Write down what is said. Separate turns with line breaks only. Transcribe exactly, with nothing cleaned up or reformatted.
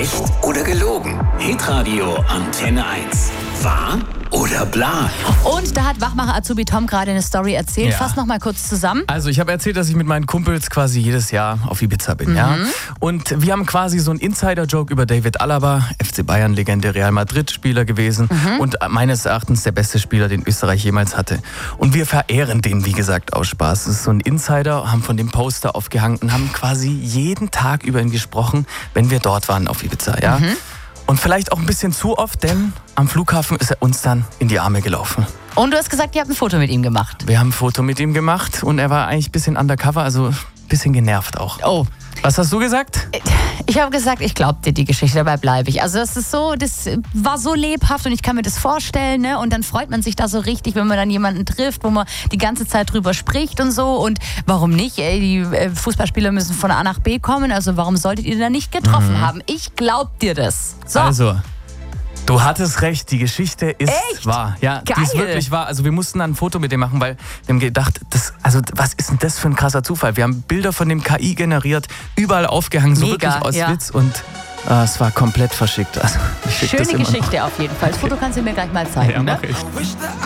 Echt oder gelogen? Hitradio Antenne eins. Wahr oder bla?
Und da hat Wachmacher Azubi Tom gerade eine Story erzählt.
Ja.
Fass noch mal kurz zusammen.
Also ich habe erzählt, dass ich mit meinen Kumpels quasi jedes Jahr auf Ibiza bin. Mhm. Ja? Und wir haben quasi so einen Insider-Joke über David Alaba, F C Bayern-Legende, Real Madrid-Spieler gewesen mhm. und meines Erachtens der beste Spieler, den Österreich jemals hatte. Und wir verehren den, wie gesagt, aus Spaß. Das ist so ein Insider, haben von dem Poster aufgehangen und haben quasi jeden Tag über ihn gesprochen, wenn wir dort waren auf Ibiza. Ja? Mhm. Und vielleicht auch ein bisschen zu oft, denn am Flughafen ist er uns dann in die Arme gelaufen.
Und du hast gesagt, ihr habt ein Foto mit ihm gemacht.
Wir haben ein Foto mit ihm gemacht und er war eigentlich ein bisschen undercover, also ein bisschen genervt auch.
Oh.
Was hast du gesagt?
Ich habe gesagt, ich glaube dir die Geschichte, dabei bleibe ich. Also das ist so, das war so lebhaft und ich kann mir das vorstellen, ne? Und dann freut man sich da so richtig, wenn man dann jemanden trifft, wo man die ganze Zeit drüber spricht und so. Und warum nicht? Ey, die Fußballspieler müssen von A nach B kommen, also warum solltet ihr da nicht getroffen mhm. haben? Ich glaub dir das. So.
Also, du hattest recht, die Geschichte ist
Echt?
wahr. Ja,
Geil.
Die ist wirklich wahr. Also wir mussten dann ein Foto mit dem machen, weil wir haben gedacht, das, also was ist denn das für ein krasser Zufall? Wir haben Bilder von dem K I generiert, überall aufgehangen, so
Mega,
wirklich aus
ja.
Witz und äh, es war komplett verschickt. Also, ich schick
Schöne
das immer
Geschichte
noch.
auf jeden Fall. Das Foto kannst du mir gleich mal zeigen.
Ja,
ne?
mach ich.